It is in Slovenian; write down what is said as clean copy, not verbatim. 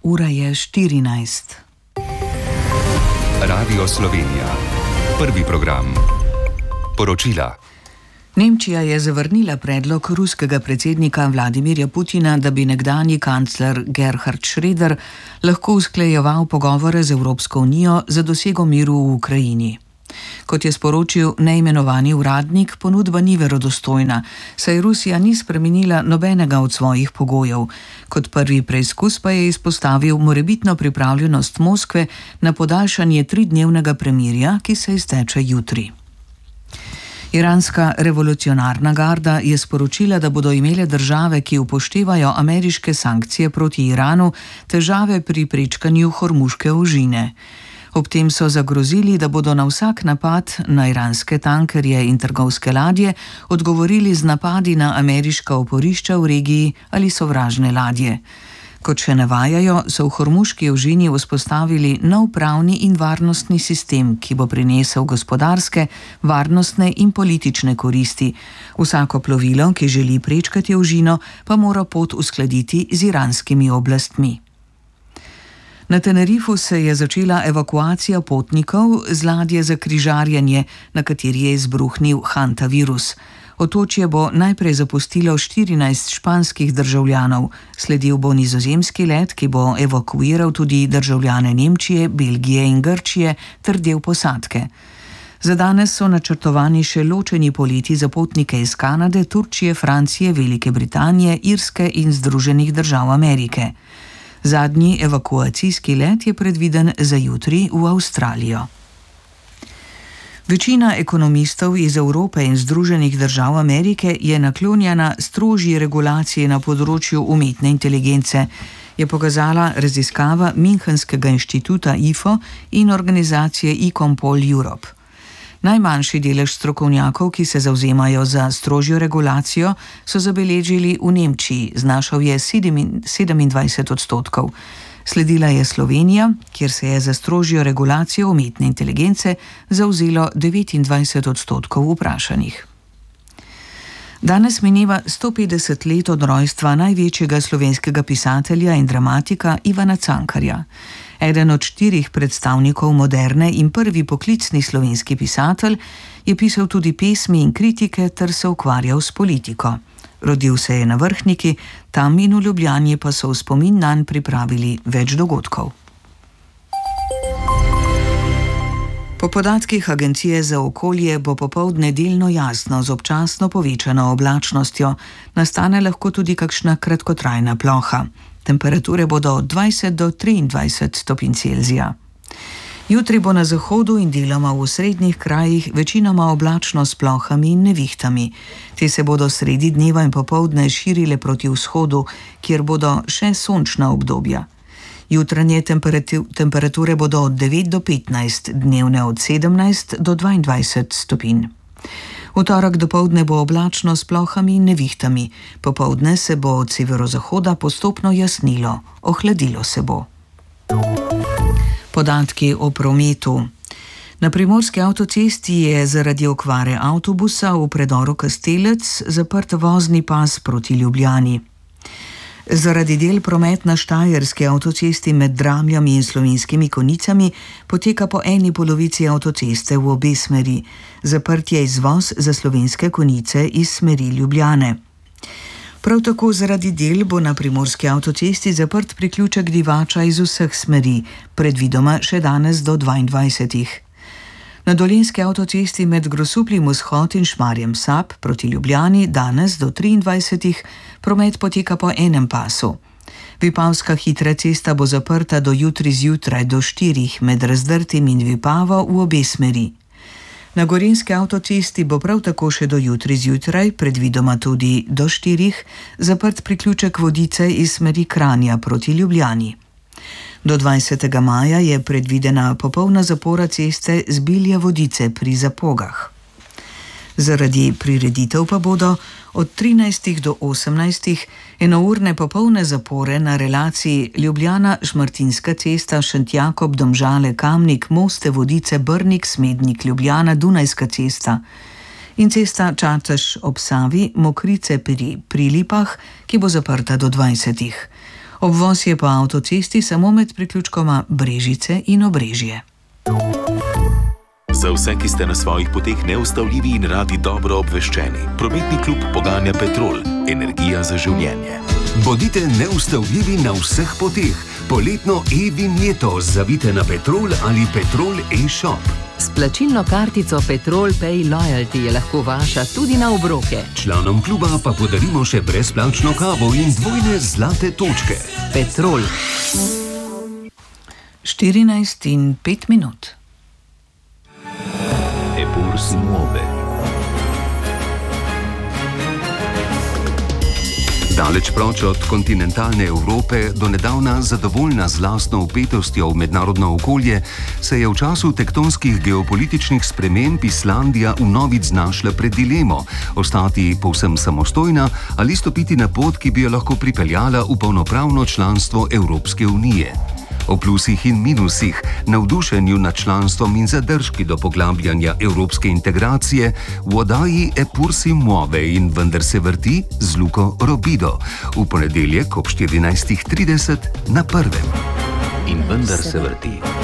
ura je 14. Radio Slovenija. Prvi program. Poročila. Nemčija je zavrnila predlog ruskega predsednika Vladimirja Putina, da bi nekdanji kancler Gerhard Schröder lahko usklajeval pogovore z Evropsko unijo za dosego miru v Ukrajini. Kot je sporočil neimenovani uradnik, ponudba ni verodostojna, saj Rusija ni spremenila nobenega od svojih pogojev. Kot prvi preizkus pa je izpostavil morebitno pripravljenost Moskve na podaljšanje 3-dnevnega premirja, ki se izteče jutri. Iranska revolucionarna garda je sporočila, da bodo imele države, ki upoštevajo ameriške sankcije proti Iranu, težave pri prečkanju Hormuške ožine. Ob tem so zagrozili, da bodo na vsak napad na iranske tankerje in trgovske ladje odgovorili z napadi na ameriška oporišča v regiji ali sovražne ladje. Kot še navajajo, so v Hormuški ožini vzpostavili nov pravni in varnostni sistem, ki bo prinesel gospodarske, varnostne in politične koristi. Vsako plovilo, ki želi prečkati ožino, pa mora pot uskladiti z iranskimi oblastmi. Na Tenerifu se je začela evakuacija potnikov z ladje za križarjenje, na kateri je izbruhnil hantavirus. Otočje bo najprej zapustilo 14 španskih državljanov, sledil bo nizozemski let, ki bo evakuiral tudi državljane Nemčije, Belgije in Grčije ter del posadke. Za danes so načrtovani še ločeni poleti za potnike iz Kanade, Turčije, Francije, Velike Britanije, Irske in Združenih držav Amerike. Zadnji evakuacijski let je predviden za jutri v Avstralijo. Večina ekonomistov iz Evrope in Združenih držav Amerike je naklonjena strožji regulaciji na področju umetne inteligence, je pokazala raziskava Münchenskega inštituta IFO in organizacije Ecompol Europe. Najmanjši delež strokovnjakov, ki se zavzemajo za strožjo regulacijo, so zabeležili v Nemčiji, znašal je 27%. Sledila je Slovenija, kjer se je za strožjo regulacijo umetne inteligence zavzelo 29% vprašanih. Danes mineva 150 let od rojstva največjega slovenskega pisatelja in dramatika Ivana Cankarja. Eden od 4 predstavnikov moderne in prvi poklicni slovenski pisatelj, je pisal tudi pesmi in kritike ter se ukvarjal s politiko. Rodil se je na Vrhniki, tam in v Ljubljani pa so v spomin nanj pripravili več dogodkov. Po podatkih Agencije za okolje bo popoldne delno jasno z občasno povečano oblačnostjo, nastane lahko tudi kakšna kratkotrajna ploha. Temperature bodo od 20 do 23 stopinj Celzija. Jutri bo na zahodu in deloma v osrednjih krajih večinoma oblačno s plohami in nevihtami. Te se bodo sredi dneva in popoldne širile proti vzhodu, kjer bodo še sončna obdobja. Jutranje temperature bodo od 9 do 15, dnevne od 17 do 22 stopinj. V torek dopoldne bo oblačno s plohami in nevihtami, popoldne se bo od severozahoda postopno jasnilo, ohladilo se bo. Podatki o prometu. Na primorski avtocesti je zaradi okvare avtobusa v predoru Kastelec zaprt vozni pas proti Ljubljani. Zaradi del promet na štajerski avtocesti med Dramljami in Slovenskimi Konjicami poteka po eni polovici avtoceste v obe smeri. Zaprt je izvoz za Slovenske Konjice iz smeri Ljubljane. Prav tako zaradi del bo na primorski avtocesti zaprt priključek Divača iz vseh smeri, predvidoma še danes do 22. Na dolenjski avtocesti med Grosupljem vzhod in Šmarjem Sab proti Ljubljani danes do 23. promet poteka po enem pasu. Vipavska hitra cesta bo zaprta do jutri zjutraj do 4 med Razdrtim in Vipavo v obe smeri. Na gorenjski avtocesti bo prav tako še do jutri zjutraj, predvidoma tudi do 4, zaprt priključek Vodice iz smeri Kranja proti Ljubljani. Do 20. maja je predvidena popolna zapora ceste z Bilja-Vodice pri Zapogah. Zaradi prireditev pa bodo od 13. do 18. enourne popolne zapore na relaciji Ljubljana-Šmartinska cesta, Šentjakob-Domžale-Kamnik, Moste-Vodice-Brnik-Smednik-Ljubljana, Dunajska cesta in cesta Čatež ob Savi, Mokrice pri Prilipah, ki bo zaprta do 20. Obvoz je po avtocesti samo med priključkoma Brežice in Obrežje. Za vse, ki ste na svojih poteh neustavljivi in radi dobro obveščeni, prometni klub poganja Petrol, energija za življenje. Bodite neustavljivi na vseh poteh. Poletno e-vinjeto zavite na Petrol ali Petrol e-shop. S plačilno kartico Petrol Pay Loyalty je lahko vaša tudi na obroke. Članom kluba pa podarimo še brezplačno kavo in dvojne zlate točke. Petrol. 14:05. Eppur si muove. Daleč proč od kontinentalne Evrope, donedavna zadovoljna z lastno vpetostjo v mednarodno okolje, se je v času tektonskih geopolitičnih sprememb Islandija vnovič znašla pred dilemo: ostati povsem samostojna ali stopiti na pot, ki bi jo lahko pripeljala v polnopravno članstvo Evropske unije. O plusih in minusih, navdušenju nad članstvom in zadržki do poglabljanja evropske integracije v oddaji Eppur si muove in vendar se vrti z Luko Robido. V ponedeljek ob 14:30 na Prvem. In vendar se vrti.